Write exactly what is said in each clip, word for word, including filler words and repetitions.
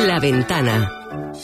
La Ventana.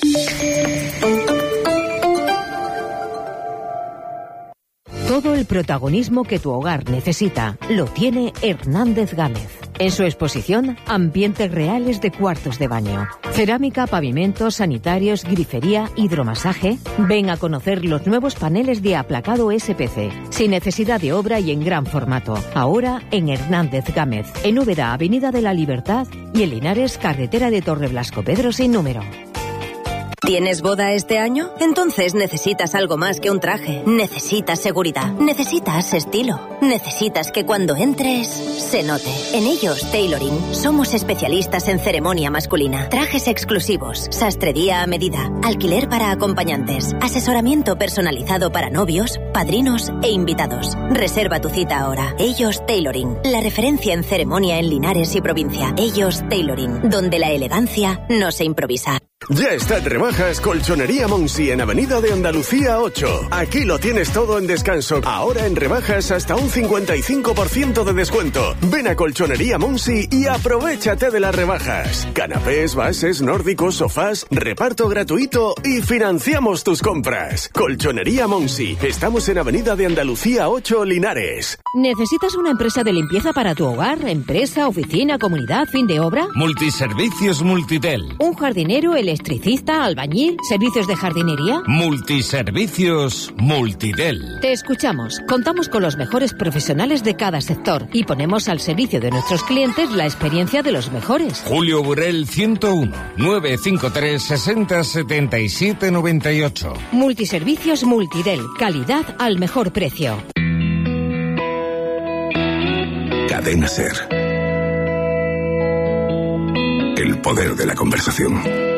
Todo el protagonismo que tu hogar necesita lo tiene Hernández Gámez. En su exposición, ambientes reales de cuartos de baño. Cerámica, pavimentos, sanitarios, grifería, hidromasaje. Ven a conocer los nuevos paneles de aplacado S P C. Sin necesidad de obra y en gran formato. Ahora en Hernández Gámez. En Úbeda, Avenida de la Libertad. Y en Linares, carretera de Torreblasco Pedro sin número. ¿Tienes boda este año? Entonces necesitas algo más que un traje. Necesitas seguridad. Necesitas estilo. Necesitas que cuando entres se note. En Ellos Tailoring somos especialistas en ceremonia masculina. Trajes exclusivos, sastrería a medida, alquiler para acompañantes, asesoramiento personalizado para novios, padrinos e invitados. Reserva tu cita ahora. Ellos Tailoring, la referencia en ceremonia en Linares y provincia. Ellos Tailoring, donde la elegancia no se improvisa. Ya está en rebajas Colchonería Monsi en Avenida de Andalucía ocho. Aquí lo tienes todo en descanso. Ahora en rebajas hasta un cincuenta y cinco por ciento de descuento. Ven a Colchonería Monsi y aprovéchate de las rebajas. Canapés, bases, nórdicos, sofás, reparto gratuito y financiamos tus compras. Colchonería Monsi. Estamos en Avenida de Andalucía ocho, Linares. ¿Necesitas una empresa de limpieza para tu hogar? ¿Empresa, oficina, comunidad, fin de obra? Multiservicios Multitel. ¿Un jardinero, electricista, albañil, servicios de jardinería? Multiservicios Multitel. Te escuchamos. Contamos con los mejores profesionales de cada sector y ponemos al servicio de nuestros clientes la experiencia de los mejores. Julio Burel ciento uno, nueve cinco tres, sesenta, setenta y siete, noventa y ocho. Multiservicios Multitel. Calidad al mejor precio. Cadena SER. El poder de la conversación.